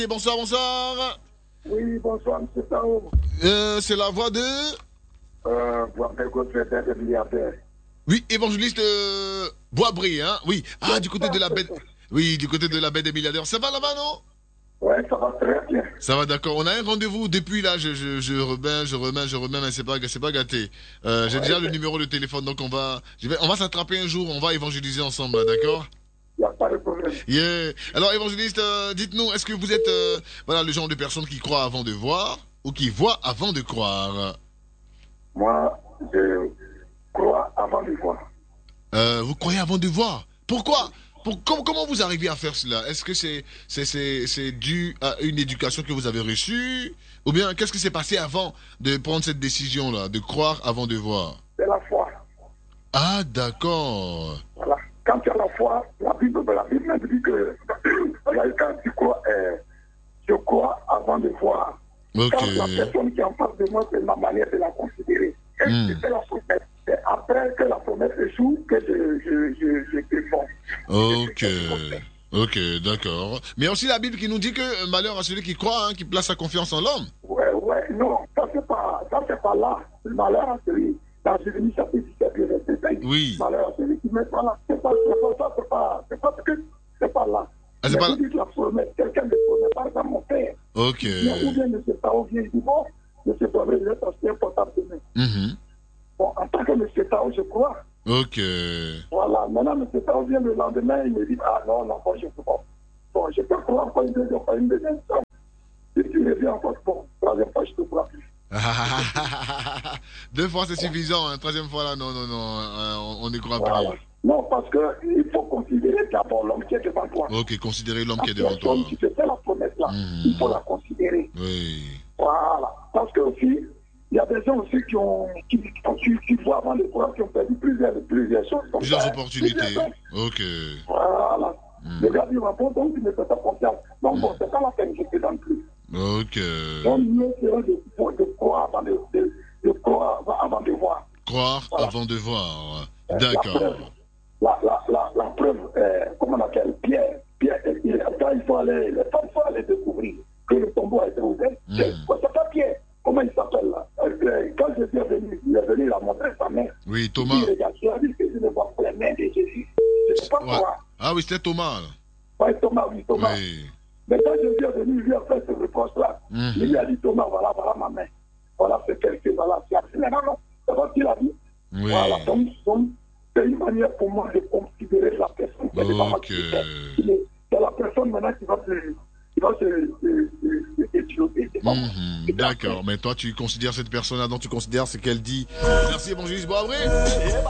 Bonsoir, bonsoir. Oui, bonsoir, M. Tao. C'est la voix de... Voix de milliardaire. Oui, évangéliste Boisbri, hein. Oui. Ah, du côté de la baie... Oui, du côté de la baie des milliardaires. Ça va là-bas, non? Ouais, ça va très bien. Ça va, d'accord. On a un rendez-vous depuis là. Je remets, mais c'est pas gâté. J'ai déjà le numéro de téléphone, donc on va s'attraper un jour. On va évangéliser ensemble, là, d'accord? Il n'y a pas de problème. Yeah. Alors, évangéliste, dites-nous, est-ce que vous êtes voilà, le genre de personne qui croit avant de voir ou qui voit avant de croire? Moi, je crois avant de voir. Vous croyez avant de voir? Pourquoi? Comment vous arrivez à faire cela? Est-ce que c'est dû à une éducation que vous avez reçue? Ou bien qu'est-ce qui s'est passé avant de prendre cette décision-là, de croire avant de voir? C'est la foi. Ah, d'accord. Voilà. Quand tu as la foi, la Bible me dit que quand tu crois, je crois avant de voir. Ok. Quand la personne qui est en face de moi, c'est ma manière de la considérer. Et c'est la promesse. C'est après que la promesse échoue que je réponds. Ok. Ok, d'accord. Mais il y a aussi la Bible qui nous dit que malheur à celui qui croit, hein, qui place sa confiance en l'homme. Ouais, non, ça c'est pas là. Le malheur à celui, dans Jérémie chapitre 17, verset 5. Oui. Malheur à celui qui met pas là. C'est pas là. Ah, c'est pas là. Dit que la promesse, quelqu'un ne promet pas dans mon père. Ok. Ou bien M. Tao vient, il dit bon, M. Tao, je vais t'acheter un portable demain. Bon, en tant que M. Tao, je crois. Ok. Voilà, maintenant M. Tao vient le lendemain, il me dit ah non, bon, je peux pas. Bon, je peux croire encore une deuxième fois. Si tu reviens encore, bon, troisième fois, je te crois plus. 2 fois c'est suffisant, hein. 3e fois là, non, on ne croit plus. Non, parce qu'il faut considérer d'abord l'homme qui est devant toi. Ok, considérer l'homme qui est devant toi. Si tu fais la promesse là, il faut la considérer. Oui. Voilà. Parce que aussi, il y a des gens aussi qui voient avant de croire, qui ont perdu plusieurs choses. Plusieurs opportunités. Ok. Voilà. Le gars dit, bon, donc tu ne fais pas confiance. Donc bon, c'est pas la peine, je te donne plus. Ok. Donc mieux serait de croire avant de voir. Croire avant de voir. D'accord. La preuve, comment on appelle, Pierre, quand il faut aller découvrir que le tombeau a été ouvert. C'est pas Pierre. Comment il s'appelle là? Quand Jésus est venu, il est venu la montrer sa main. Oui, Thomas. Il a dit que je ne vois pas les mains de Jésus. Je ne sais pas quoi. Ah oui, c'était Thomas. Oui, Thomas. Oui. Mais quand Jésus est venu, il lui a fait ce reproche-là. Il lui a dit, Thomas, voilà ma main. Voilà ce qu'elle fait, voilà. Non, c'est pas ce qu'il a dit. Oui. Voilà, donc c'est une manière pour moi de considérer la personne. C'est la personne maintenant qui va se étudier. D'accord, mais toi tu considères cette personne-là dont tu considères ce qu'elle dit. Merci, évangéliste Boisbré.